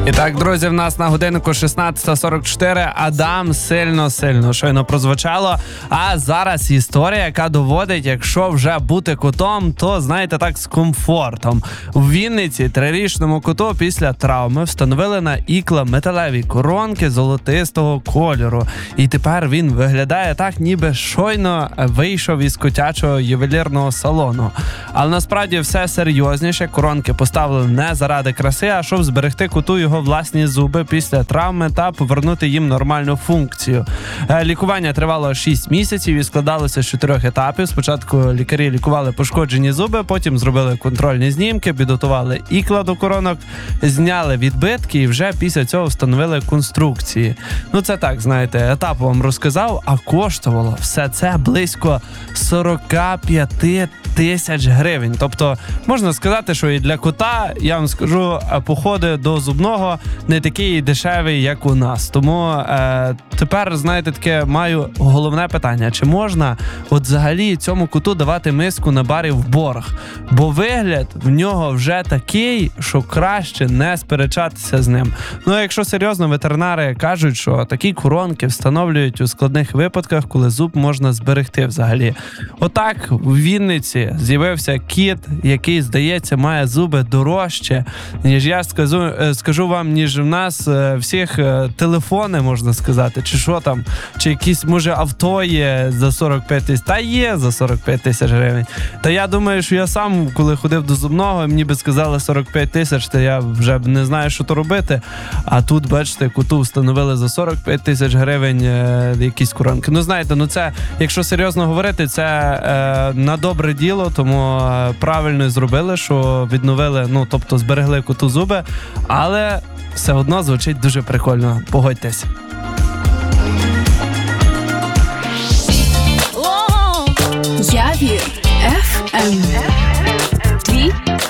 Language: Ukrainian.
І так, друзі, в нас на годиннику 16:44. Адам сильно щойно прозвучало. А зараз історія, яка доводить, якщо вже бути котом, то, знаєте, так, з комфортом. У Вінниці 3-річному коту після травми встановили на ікла металеві коронки золотистого кольору. І тепер він виглядає так, ніби щойно вийшов із котячого ювелірного салону. Але насправді все серйозніше. Коронки поставили не заради краси, а щоб зберегти коту його власні зуби після травми та повернути їм нормальну функцію. Лікування тривало 6 місяців і складалося з 4 етапів. Спочатку лікарі лікували пошкоджені зуби, потім зробили контрольні знімки, підготували ікла до коронок, зняли відбитки і вже після цього встановили конструкції. Ну це так, знаєте, етап вам розказав, а коштувало все це близько 45 тисяч гривень. Тобто, можна сказати, що і для кота, я вам скажу, походи до зубного не такий дешевий, як у нас. Тому тепер, знаєте, таке маю головне питання. Чи можна от взагалі цьому коту давати миску на барі в борг? Бо вигляд в нього вже такий, що краще не сперечатися з ним. Ну, а якщо серйозно, ветеринари кажуть, що такі коронки встановлюють у складних випадках, коли зуб можна зберегти взагалі. Отак у Вінниці з'явився кіт, який, здається, має зуби дорожче, ніж я скажу вам, ніж в нас всіх телефони, можна сказати, чи що там, чи якісь, може, авто є за 45 тисяч. Та є за 45 тисяч гривень. Та я думаю, що я сам, коли ходив до зубного, мені би сказали 45 тисяч, то я вже б не знаю, що то робити. А тут, бачите, коту встановили за 45 тисяч гривень якісь коронки. Ну, знаєте, ну це, якщо серйозно говорити, це на добре діло, тому правильно зробили, що відновили, ну, тобто зберегли коту зуби, але все одно звучить дуже прикольно, погодьтесь. Явір FM.